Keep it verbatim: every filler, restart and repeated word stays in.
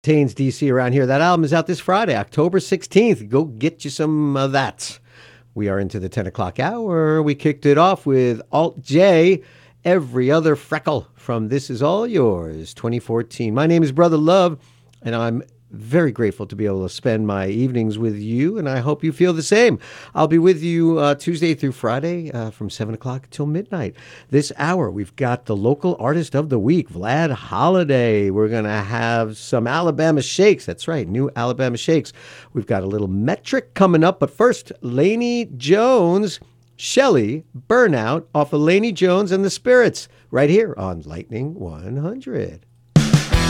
Taines D C around here. That album is out this Friday, October sixteenth. Go get you some of that. We are into the ten o'clock hour. We kicked it off with Alt J, Every Other Freckle from This Is All Yours, twenty fourteen. My name is Brother Love, and I'm very grateful to be able to spend my evenings with you, and I hope you feel the same. I'll be with you uh, Tuesday through Friday uh, from seven o'clock till midnight. This hour, we've got the local artist of the week, Vlad Holiday. We're going to have some Alabama Shakes. That's right, new Alabama Shakes. We've got a little metric coming up, but first, Laney Jones, Shelley, Burnout off of Laney Jones and the Spirits, right here on Lightning one hundred.